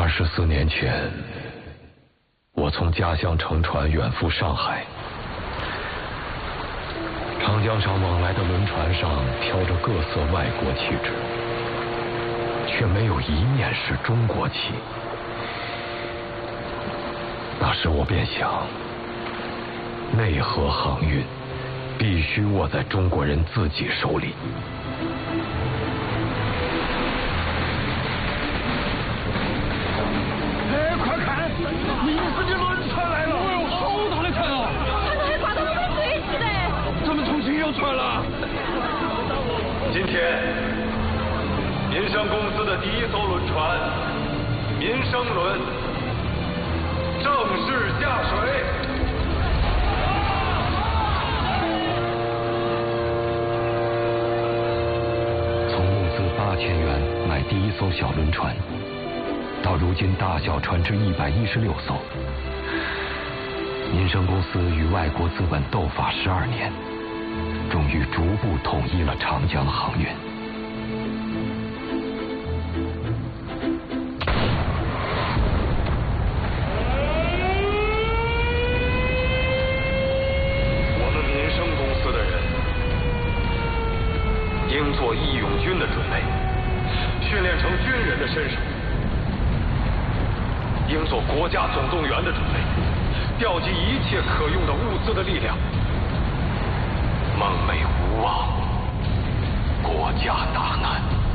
24年前，我从家乡乘船远赴上海。长江上往来的轮船上飘着各色外国旗帜，却没有一面是中国旗。那时我便想，内河航运必须握在中国人自己手里。 哎，快看，明斯的轮船来了！哎呦，好大的船啊！ 他们还挂到我们水去的。 咱们重庆有船了。 今天，民生公司的第一艘轮船“民生轮”正式下水。 从募资8000元买第一艘小轮船，到如今大小船只116艘，民生公司与外国资本斗法12年，终于逐步统一了长江航运。 我们民生公司的人应做义勇军的准备，训练成军人的身手；应做国家总动员的准备，调集一切可用的物资的力量。梦寐无望，国家大难。